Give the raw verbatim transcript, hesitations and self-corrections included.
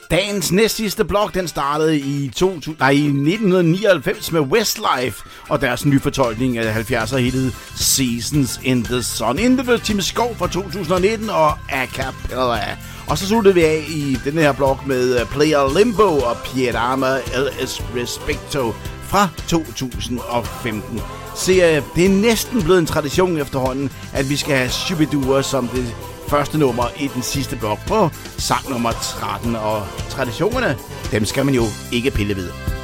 Dagens næstsidste blok, den startede i, to tusind, nej, i nitten nioghalvfems med Westlife og deres nye fortolkning af halvfjerdser-hittet Seasons in the Sun. Inden det Tim Skov fra to tusind nitten og A Cappella. Og så sluttede vi af i den her blok med Player Limbo og Piedama L S Respecto fra to tusind femten. Så det er næsten blevet en tradition efterhånden, at vi skal have Shubidua som det første nummer i den sidste blok på sang nummer tretten. Og traditionerne, dem skal man jo ikke pille ved.